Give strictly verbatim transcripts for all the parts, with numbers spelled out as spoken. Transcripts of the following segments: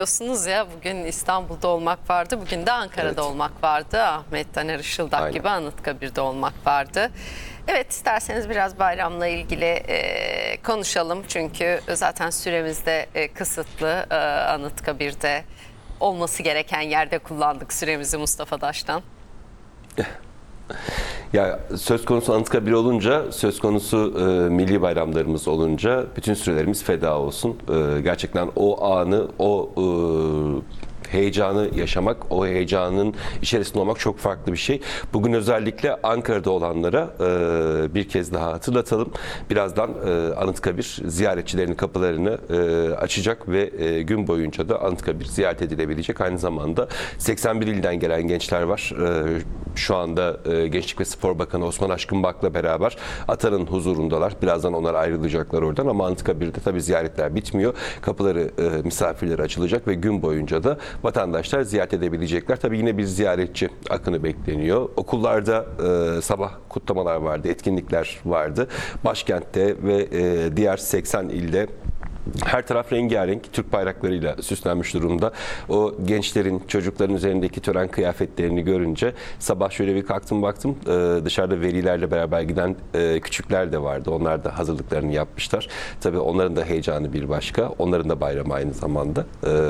Biliyorsunuz ya, bugün İstanbul'da olmak vardı, bugün de Ankara'da Evet. olmak vardı. Ahmet Taner Işıldak Aynen. gibi Anıtkabir'de olmak vardı. Evet, isterseniz biraz bayramla ilgili e, konuşalım. Çünkü zaten süremiz de e, kısıtlı. E, Anıtkabir'de olması gereken yerde kullandık süremizi Mustafa Daş'tan. Ya söz konusu Anıtkabir olunca, söz konusu e, milli bayramlarımız olunca bütün sürelerimiz feda olsun. E, gerçekten o anı, o e, heyecanı yaşamak, o heyecanın içerisinde olmak çok farklı bir şey. Bugün özellikle Ankara'da olanlara e, bir kez daha hatırlatalım. Birazdan e, Anıtkabir ziyaretçilerin kapılarını e, açacak ve e, gün boyunca da Anıtkabir ziyaret edilebilecek. Aynı zamanda seksen bir ilden gelen gençler var. E, şu anda e, Gençlik ve Spor Bakanı Osman Aşkınbak'la beraber Atan'ın huzurundalar. Birazdan onlar ayrılacaklar oradan ama Anıtkabir'de tabii ziyaretler bitmiyor. Kapıları e, misafirlere açılacak ve gün boyunca da vatandaşlar ziyaret edebilecekler. Tabii yine bir ziyaretçi akını bekleniyor. Okullarda e, sabah kutlamalar vardı, etkinlikler vardı. Başkentte ve e, diğer seksen ilde her taraf rengarenk Türk bayraklarıyla süslenmiş durumda. O gençlerin, çocukların üzerindeki tören kıyafetlerini görünce sabah şöyle bir kalktım baktım. Ee, dışarıda velilerle beraber giden e, küçükler de vardı. Onlar da hazırlıklarını yapmışlar. Tabii onların da heyecanı bir başka. Onların da bayramı aynı zamanda.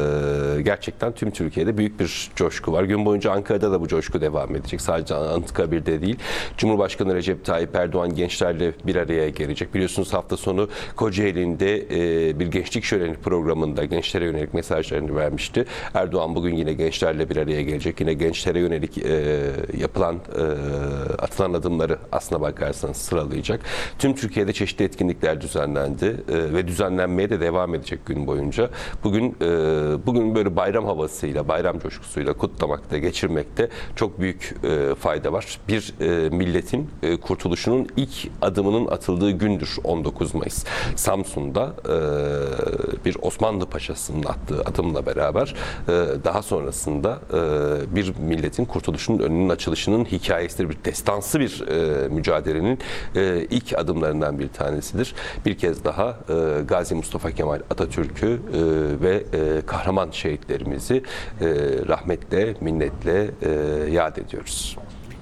Ee, gerçekten tüm Türkiye'de büyük bir coşku var. Gün boyunca Ankara'da da bu coşku devam edecek. Sadece Anıtkabir'de değil. Cumhurbaşkanı Recep Tayyip Erdoğan gençlerle bir araya gelecek. Biliyorsunuz hafta sonu Kocaeli'nde e, bir gençlik şöleni programında gençlere yönelik mesajlarını vermişti. Erdoğan bugün yine gençlerle bir araya gelecek. Yine gençlere yönelik e, yapılan, e, atılan adımları aslına bakarsanız sıralayacak. Tüm Türkiye'de çeşitli etkinlikler düzenlendi e, ve düzenlenmeye de devam edecek gün boyunca. Bugün e, bugün böyle bayram havasıyla, bayram coşkusuyla kutlamakta, geçirmekte çok büyük e, fayda var. Bir e, milletin e, kurtuluşunun ilk adımının atıldığı gündür on dokuz Mayıs. Samsun'da e, bir Osmanlı Paşası'nın attığı adımla beraber daha sonrasında bir milletin kurtuluşunun önünün açılışının hikayesidir. Bir destansı bir mücadelenin ilk adımlarından bir tanesidir. Bir kez daha Gazi Mustafa Kemal Atatürk'ü ve kahraman şehitlerimizi rahmetle, minnetle yad ediyoruz.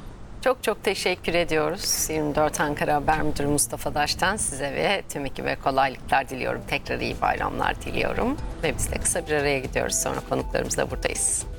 Çok çok teşekkür ediyoruz. yirmi dört Ankara Haber Müdürü Mustafa Daş'tan size ve tüm ekibe kolaylıklar diliyorum. Tekrar iyi bayramlar diliyorum. Ve biz de kısa bir araya gidiyoruz. Sonra konuklarımızla buradayız.